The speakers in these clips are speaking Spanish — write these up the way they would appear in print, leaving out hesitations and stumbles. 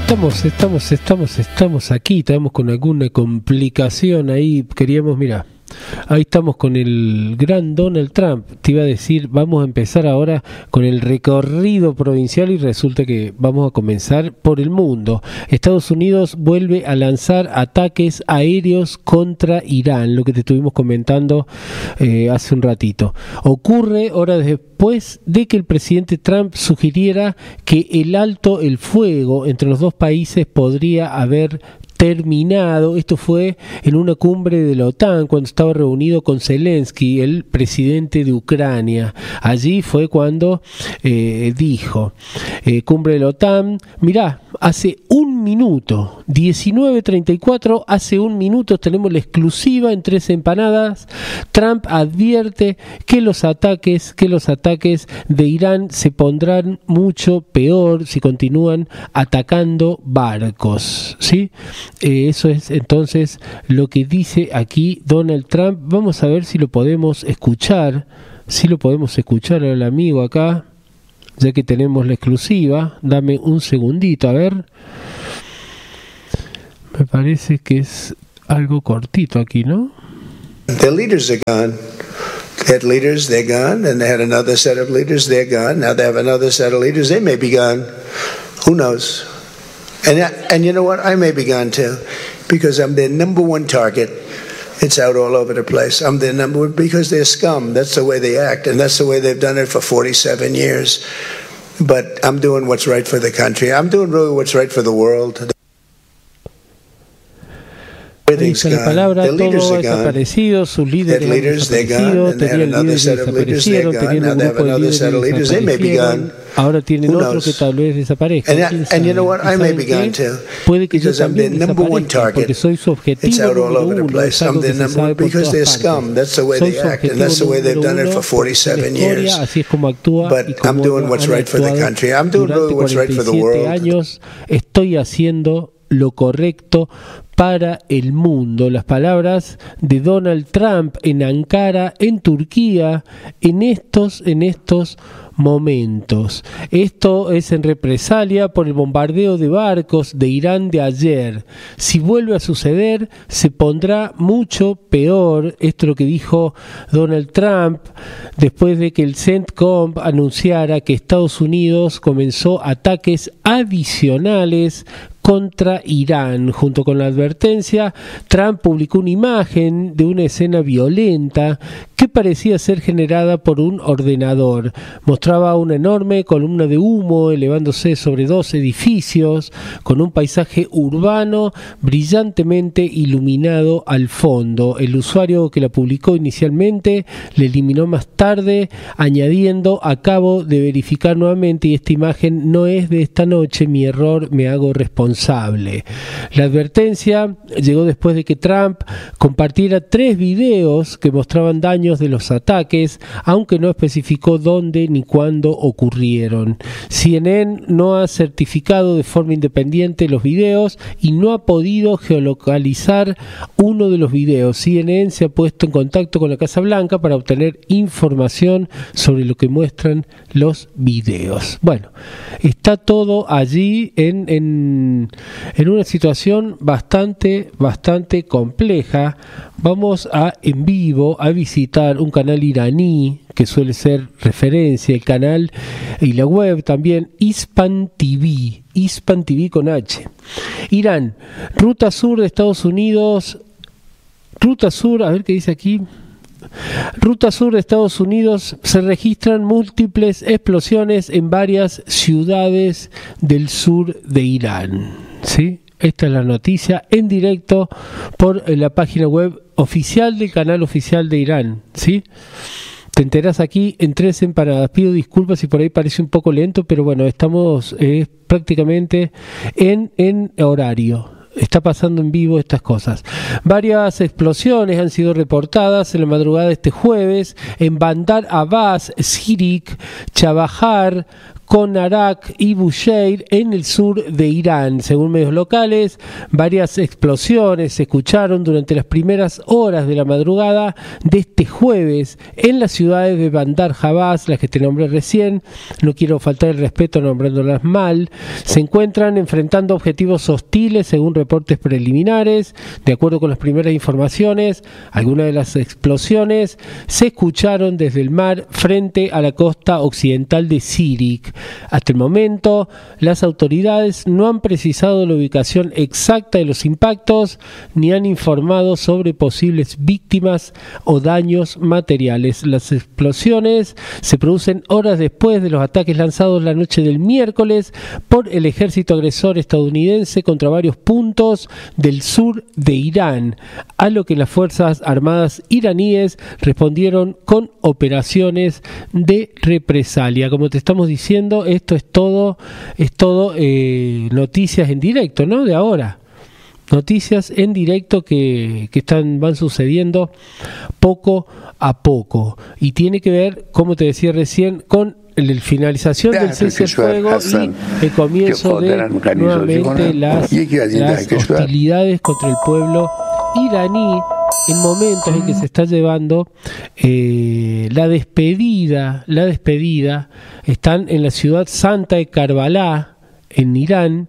Estamos aquí, estamos con alguna complicación ahí, queríamos, mira, ahí estamos con el gran Donald Trump. Te iba a decir, vamos a empezar ahora con el recorrido provincial y resulta que vamos a comenzar por el mundo. Estados Unidos vuelve a lanzar ataques aéreos contra Irán, lo que te estuvimos comentando hace un ratito. Ocurre horas después de que el presidente Trump sugiriera que el alto el fuego entre los dos países podría haber terminado. Esto fue en una cumbre de la OTAN cuando estaba reunido con Zelensky, el presidente de Ucrania. Allí fue cuando dijo, cumbre de la OTAN, mirá, hace un minuto, 19:34, hace un minuto tenemos la exclusiva en Tres Empanadas. Trump advierte que los ataques de Irán se pondrán mucho peor si continúan atacando barcos, ¿sí? Eso es entonces lo que dice aquí Donald Trump. Vamos a ver si lo podemos escuchar, al amigo acá, ya que tenemos la exclusiva. Dame un segundito, a ver. Me parece que es algo cortito aquí, ¿no? The leaders are gone. They had leaders, they're gone, and they had another set of leaders, they're gone. Now they have another set of leaders, they may be gone. Who knows? And you know what? I may be gone too, because I'm their number one target. It's out all over the place. I'm their number one because they're scum. That's the way they act, and that's the way they've done it for 47 years. But I'm doing what's right for the country. I'm doing really what's right for the world. Dice la palabra, todo ha desaparecido, sus líderes han desaparecido, tenían líderes que desaparecieron, tenían un grupo de líderes que desaparecieron, ahora tienen otro que tal vez desaparezca. Puede que yo también desaparezca, porque soy su objetivo número uno, es algo que se sabe por todas partes. Soy su objetivo número uno en la historia, así es como actúa y como han actuado durante 47 años. Estoy haciendo lo correcto para el mundo. Las palabras de Donald Trump en Ankara, en Turquía, en estos momentos. Esto es en represalia por el bombardeo de barcos de Irán de ayer. Si vuelve a suceder, se pondrá mucho peor. Esto es lo que dijo Donald Trump después de que el CENTCOM anunciara que Estados Unidos comenzó ataques adicionales contra Irán. Junto con la advertencia, Trump publicó una imagen de una escena violenta que parecía ser generada por un ordenador. Mostraba una enorme columna de humo elevándose sobre dos edificios con un paisaje urbano brillantemente iluminado al fondo. El usuario que la publicó inicialmente la eliminó más tarde, añadiendo: acabo de verificar nuevamente y esta imagen no es de esta noche, mi error, me hago responsable. La advertencia llegó después de que Trump compartiera 3 videos que mostraban daños de los ataques, aunque no especificó dónde ni cuándo ocurrieron. CNN no ha certificado de forma independiente los videos y no ha podido geolocalizar uno de los videos. CNN se ha puesto en contacto con la Casa Blanca para obtener información sobre lo que muestran los videos. Bueno, está todo allí en una situación bastante compleja. Vamos en vivo a visitar un canal iraní que suele ser referencia, el canal y la web también, Hispan TV con H. Irán, ruta sur de Estados Unidos, ruta sur, a ver qué dice aquí. Ruta sur de Estados Unidos, se registran múltiples explosiones en varias ciudades del sur de Irán. ¿Sí? Esta es la noticia en directo por la página web oficial del canal oficial de Irán. ¿Sí? Te enterás aquí en Tres Empanadas. Pido disculpas si por ahí parece un poco lento, pero bueno, estamos prácticamente en horario. Está pasando en vivo estas cosas. Varias explosiones han sido reportadas en la madrugada de este jueves en Bandar Abbas, Sirik, Chabahar, con Arak y Bushehr en el sur de Irán. Según medios locales, varias explosiones se escucharon durante las primeras horas de la madrugada de este jueves en las ciudades de Bandar Abbas, las que te nombré recién. No quiero faltar el respeto nombrándolas mal. Se encuentran enfrentando objetivos hostiles según reportes preliminares. De acuerdo con las primeras informaciones, algunas de las explosiones se escucharon desde el mar frente a la costa occidental de Sirik. Hasta el momento, las autoridades no han precisado la ubicación exacta de los impactos ni han informado sobre posibles víctimas o daños materiales. Las explosiones se producen horas después de los ataques lanzados la noche del miércoles por el ejército agresor estadounidense contra varios puntos del sur de Irán, a lo que las Fuerzas Armadas iraníes respondieron con operaciones de represalia. Como te estamos diciendo, esto es todo noticias en directo, ¿no? De ahora. Noticias en directo que van sucediendo poco a poco. Y tiene que ver, como te decía recién, con la finalización del cese al fuego y el comienzo de nuevamente las hostilidades contra el pueblo iraní, en momentos en que se está llevando la despedida. Están en la ciudad santa de Karbala, en Irán,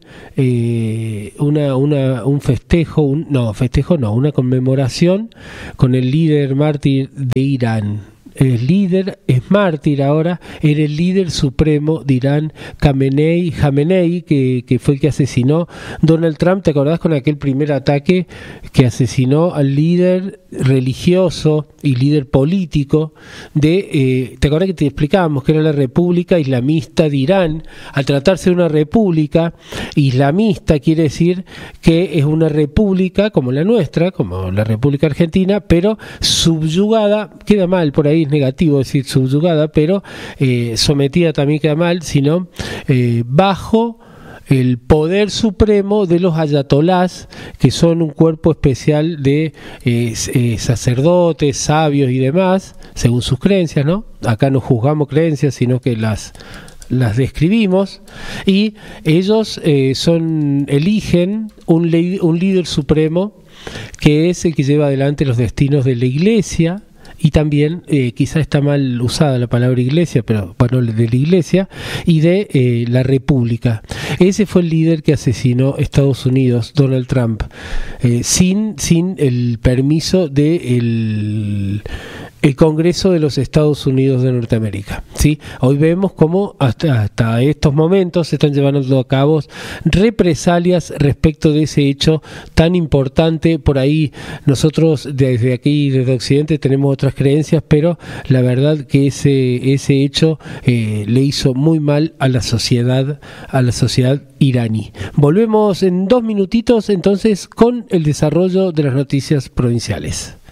una conmemoración con el líder mártir de Irán. El líder es mártir ahora, era el líder supremo de Irán, Khamenei, que fue el que asesinó Donald Trump. ¿Te acordás con aquel primer ataque que asesinó al líder religioso y líder político ¿te acordás que te explicábamos que era la República Islamista de Irán? Al tratarse de una república islamista, quiere decir que es una república como la nuestra, como la República Argentina, pero subyugada, queda mal por ahí, es negativo decir subyugada, pero sometida también queda mal, sino bajo el poder supremo de los ayatolás, que son un cuerpo especial de sacerdotes, sabios y demás, según sus creencias, ¿no? Acá no juzgamos creencias, sino que las describimos, y ellos eligen un líder supremo que es el que lleva adelante los destinos de la iglesia. Y también, quizá está mal usada la palabra iglesia, pero bueno, de la iglesia y de la república. Ese fue el líder que asesinó Estados Unidos, Donald Trump, sin el permiso del el Congreso de los Estados Unidos de Norteamérica, ¿sí? Hoy vemos cómo hasta estos momentos se están llevando a cabo represalias respecto de ese hecho tan importante. Por ahí nosotros desde aquí, desde Occidente, tenemos otras creencias, pero la verdad que ese hecho le hizo muy mal a la sociedad iraní. Volvemos en 2 minutitos entonces con el desarrollo de las noticias provinciales.